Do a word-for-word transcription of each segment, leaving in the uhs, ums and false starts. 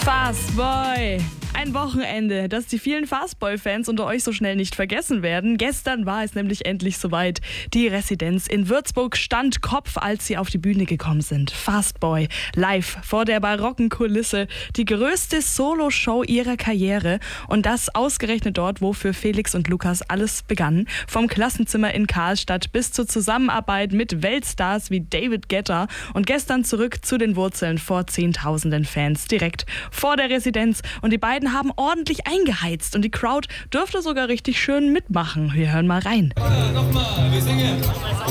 Fastboy. Ein Wochenende, das die vielen Fastboy-Fans unter euch so schnell nicht vergessen werden. Gestern war es nämlich endlich soweit. Die Residenz in Würzburg stand Kopf, als sie auf die Bühne gekommen sind. Fastboy, live vor der barocken Kulisse. Die größte Solo-Show ihrer Karriere. Und das ausgerechnet dort, wo für Felix und Lukas alles begann. Vom Klassenzimmer in Karlstadt bis zur Zusammenarbeit mit Weltstars wie David Guetta. Und gestern zurück zu den Wurzeln vor Zehntausenden Fans. Direkt vor der Residenz. Und die beiden haben ordentlich eingeheizt und die Crowd dürfte sogar richtig schön mitmachen. Wir hören mal rein. Ja, nochmal, wir singen.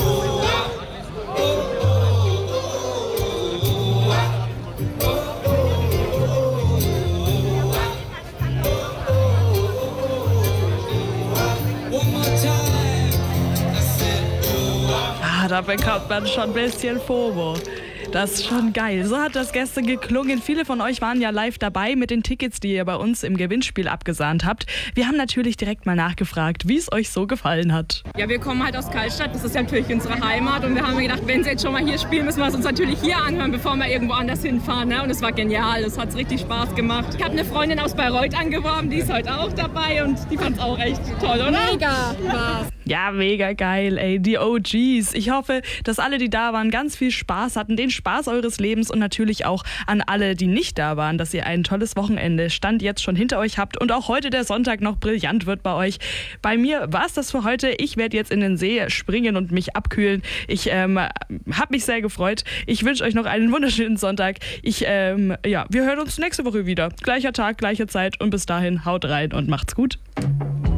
Ah, da bekommt man schon ein bisschen FOMO. Das ist schon geil. So hat das gestern geklungen. Viele von euch waren ja live dabei mit den Tickets, die ihr bei uns im Gewinnspiel abgesahnt habt. Wir haben natürlich direkt mal nachgefragt, wie es euch so gefallen hat. Ja, wir kommen halt aus Karlstadt, das ist ja natürlich unsere Heimat und wir haben gedacht, wenn sie jetzt schon mal hier spielen, müssen wir es uns natürlich hier anhören, bevor wir irgendwo anders hinfahren. Ne? Und es war genial, es hat richtig Spaß gemacht. Ich habe eine Freundin aus Bayreuth angeworben, die ist heute auch dabei und die fand es auch echt toll, oder? Mega Spaß. Ja, mega geil, ey, die O Gs. Ich hoffe, dass alle, die da waren, ganz viel Spaß hatten, den Spaß eures Lebens und natürlich auch an alle, die nicht da waren, dass ihr ein tolles Wochenende Stand jetzt schon hinter euch habt und auch heute der Sonntag noch brillant wird bei euch. Bei mir war es das für heute. Ich werde jetzt in den See springen und mich abkühlen. Ich ähm, habe mich sehr gefreut. Ich wünsche euch noch einen wunderschönen Sonntag. Ich, ähm, ja, wir hören uns nächste Woche wieder. Gleicher Tag, gleiche Zeit und bis dahin haut rein und macht's gut.